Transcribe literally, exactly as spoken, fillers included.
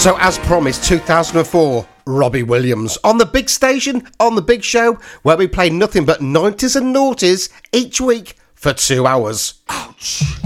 So, as promised, two thousand four, Robbie Williams on the big station, on the big show, where we play nothing but nineties and noughties each week for two hours. Ouch.